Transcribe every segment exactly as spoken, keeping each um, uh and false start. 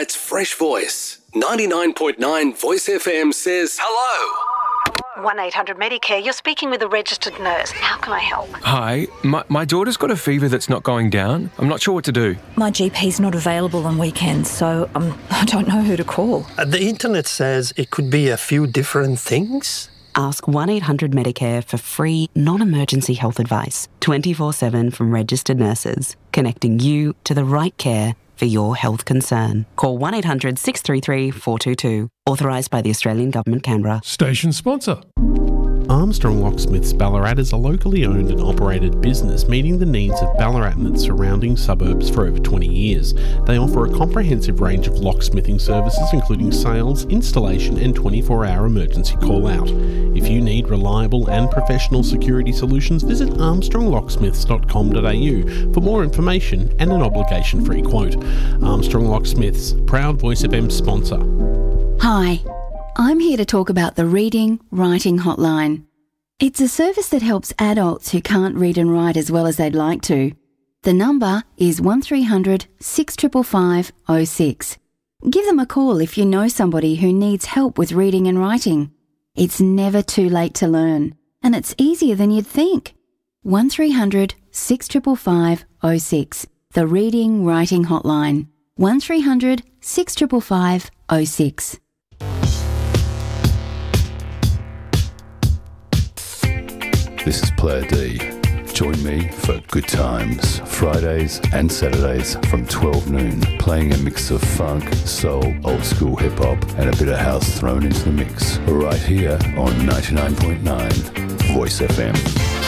Adelaide fresh voice. ninety-nine point nine Voice F M says hello. one eight hundred Medicare, you're speaking with a registered nurse. How can I help? Hi, my, my daughter's got a fever that's not going down. I'm not sure what to do. My G P's not available on weekends, so um, I don't know who to call. Uh, the internet says it could be a few different things. Ask one eight hundred Medicare for free, non-emergency health advice, twenty-four seven from registered nurses, connecting you to the right care for your health concern. Call one eight hundred six three three four two two. Authorised by the Australian Government, Canberra. Station sponsor. Armstrong Locksmiths Ballarat is a locally owned and operated business meeting the needs of Ballarat and its surrounding suburbs for over twenty years. They offer a comprehensive range of locksmithing services including sales, installation and twenty-four hour emergency call-out. If you need reliable and professional security solutions, visit armstrong locksmiths dot com dot a u for more information and an obligation-free quote. Armstrong Locksmiths, proud Voice F M sponsor. Hi, I'm here to talk about the Reading Writing Hotline. It's a service that helps adults who can't read and write as well as they'd like to. The number is one three hundred six five five oh six. Give them a call if you know somebody who needs help with reading and writing. It's never too late to learn, and it's easier than you'd think. one three hundred six five five oh six. The Reading Writing Hotline. one three hundred six five five oh six. This is Player D. Join me for Good Times, Fridays and Saturdays from twelve noon, playing a mix of funk, soul, old school hip hop and a bit of house thrown into the mix, right here on ninety-nine point nine Voice F M.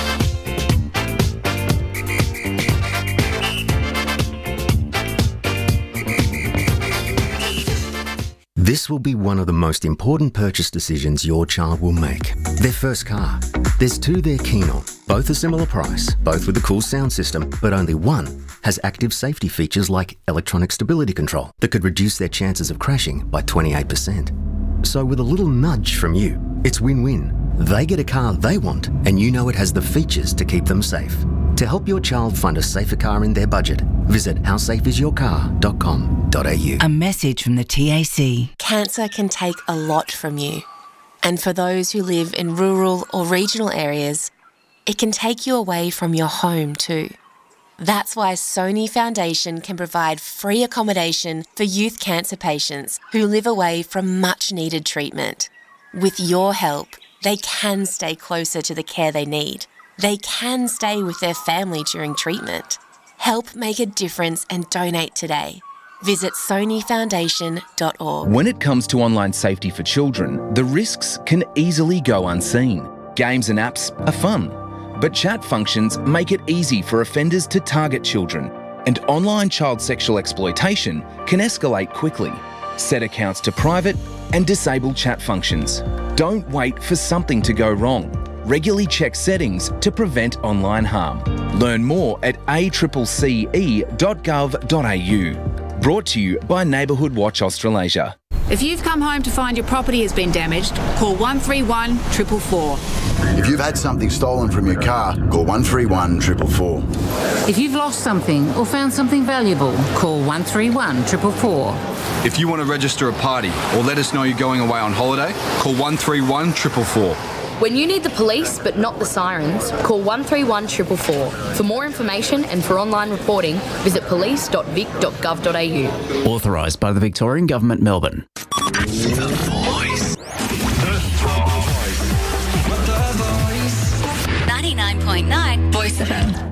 This will be one of the most important purchase decisions your child will make. Their first car. There's two they're keen on. Both a similar price, both with a cool sound system, but only one has active safety features like electronic stability control that could reduce their chances of crashing by twenty-eight percent. So with a little nudge from you, it's win-win. They get a car they want, and you know it has the features to keep them safe. To help your child find a safer car in their budget, visit how safe is your car dot com dot a u. A message from the T A C. Cancer can take a lot from you. And for those who live in rural or regional areas, it can take you away from your home too. That's why Sony Foundation can provide free accommodation for youth cancer patients who live away from much needed treatment. With your help, they can stay closer to the care they need. They can stay with their family during treatment. Help make a difference and donate today. Visit sony foundation dot org. When it comes to online safety for children, the risks can easily go unseen. Games and apps are fun, but chat functions make it easy for offenders to target children, and online child sexual exploitation can escalate quickly. Set accounts to private and disable chat functions. Don't wait for something to go wrong. Regularly check settings to prevent online harm. Learn more at a c c e dot gov dot a u. Brought to you by Neighbourhood Watch Australasia. If you've come home to find your property has been damaged, call one three one four four four. If you've had something stolen from your car, call one three one four four four. If you've lost something or found something valuable, call one three one four four four. If you want to register a party or let us know you're going away on holiday, call one three one four four four. When you need the police but not the sirens, call one three one four four four. For more information and for online reporting, visit police dot vic dot gov dot a u. Authorised by the Victorian Government, Melbourne. The Voice. The Voice. ninety-nine point nine Voice F M.